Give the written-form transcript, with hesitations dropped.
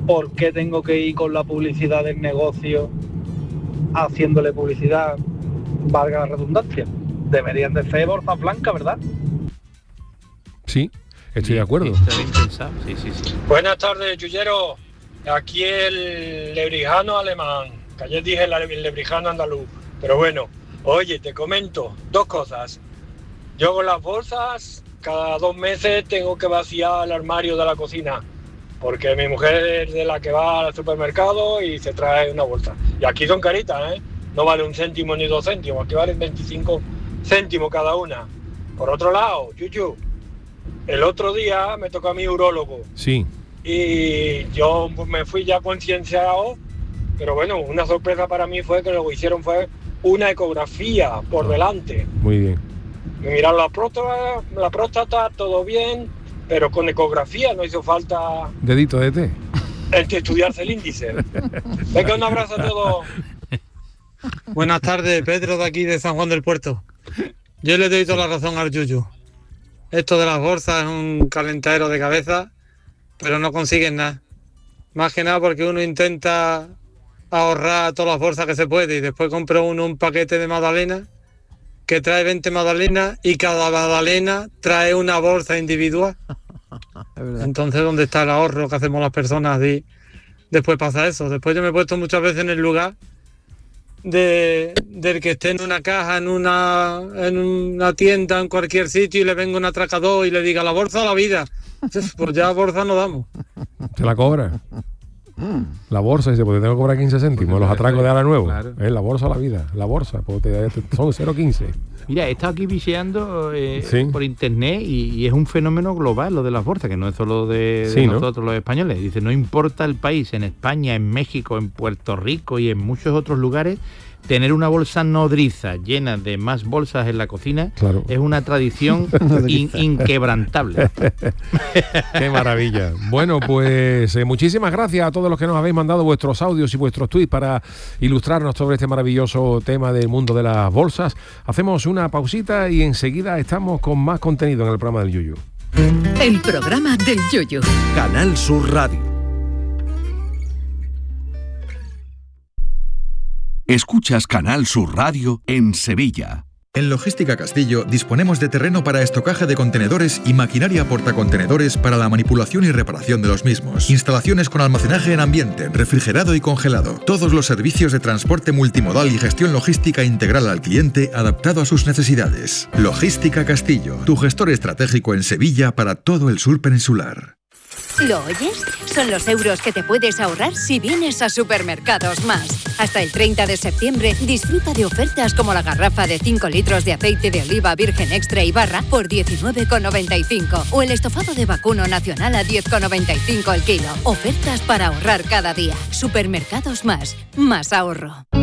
¿por qué tengo que ir con la publicidad del negocio haciéndole publicidad, valga la redundancia? Deberían de ser bolsas blancas, ¿verdad? Sí, estoy de acuerdo. Está bien pensado, sí. Buenas tardes, Yuyero. Aquí el lebrijano alemán, que ayer dije el lebrijano andaluz. Pero bueno, oye, te comento 2 cosas. Yo con las bolsas, cada 2 meses tengo que vaciar el armario de la cocina, porque mi mujer es de la que va al supermercado y se trae una bolsa. Y aquí son caritas, ¿eh? No vale 1 céntimo ni 2 céntimos, aquí valen 25 céntimos cada una. Por otro lado, Yuyu, el otro día me tocó a mi urólogo. Sí. Y yo me fui ya concienciado, pero bueno, una sorpresa para mí fue que lo que hicieron fue una ecografía por delante. Muy bien. Me miraron la próstata, todo bien, pero con ecografía no hizo falta Dedito de té. estudiarse el índice. Venga, un abrazo a todos. Buenas tardes, Pedro de aquí de San Juan del Puerto. Yo le doy toda la razón al Yuyu. Esto de las bolsas es un calentadero de cabeza, pero no consiguen nada. Más que nada porque uno intenta ahorrar todas las bolsas que se puede y después compra uno un paquete de magdalenas que trae 20 magdalenas y cada magdalena trae una bolsa individual. Entonces, ¿dónde está el ahorro que hacemos las personas? Y después pasa eso. Después yo me he puesto muchas veces en el lugar del que esté en una caja, en una tienda, en cualquier sitio, y le venga un atracador y le diga la bolsa a la vida. Pues ya bolsa no damos. Se la cobra. La bolsa, dice, porque tengo que cobrar 15 céntimos. Los atracos de ahora nuevo. Claro. La bolsa a la vida. La bolsa, porque son 0,15. Mira, he estado aquí viseando Sí. por internet y es un fenómeno global lo de las bolsas, que no es solo de Sí, ¿no? nosotros los españoles. Dice, no importa el país, en España, en México, en Puerto Rico y en muchos otros lugares, tener una bolsa nodriza llena de más bolsas en la cocina, Claro. es una tradición inquebrantable. Qué maravilla. Bueno, pues muchísimas gracias a todos los que nos habéis mandado vuestros audios y vuestros tweets para ilustrarnos sobre este maravilloso tema del mundo de las bolsas. Hacemos una pausita y enseguida estamos con más contenido en el programa del Yuyu. El programa del Yuyu. Canal Sur Radio. Escuchas Canal Sur Radio en Sevilla. En Logística Castillo disponemos de terreno para estocaje de contenedores y maquinaria portacontenedores para la manipulación y reparación de los mismos. Instalaciones con almacenaje en ambiente, refrigerado y congelado. Todos los servicios de transporte multimodal y gestión logística integral al cliente adaptado a sus necesidades. Logística Castillo, tu gestor estratégico en Sevilla para todo el sur peninsular. ¿Lo oyes? Son los euros que te puedes ahorrar si vienes a Supermercados Más. Hasta el 30 de septiembre disfruta de ofertas como la garrafa de 5 litros de aceite de oliva virgen extra y barra por 19,95 o el estofado de vacuno nacional a 10,95 el kilo. Ofertas para ahorrar cada día. Supermercados Más. Más ahorro.